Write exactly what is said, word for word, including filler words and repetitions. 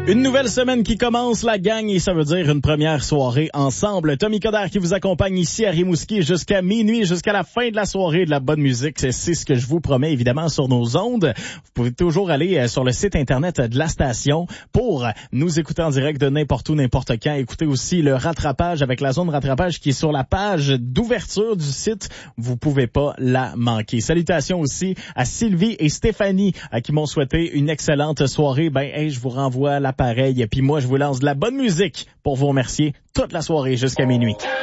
Une nouvelle semaine qui commence, la gang, et ça veut dire une première soirée ensemble. Tommy Coderre qui vous accompagne ici à Rimouski jusqu'à minuit, jusqu'à la fin de la soirée. De la bonne musique, c'est, c'est ce que je vous promets évidemment sur nos ondes. Vous pouvez toujours aller sur le site internet de la station pour nous écouter en direct de n'importe où, n'importe quand. Écoutez aussi le rattrapage avec la zone rattrapage qui est sur la page d'ouverture du site. Vous pouvez pas la manquer. Salutations aussi à Sylvie et Stéphanie à qui m'ont souhaité une excellente soirée. Ben, hey, je vous renvoie l'appareil et puis moi, je vous lance de la bonne musique pour vous remercier toute la soirée jusqu'à minuit.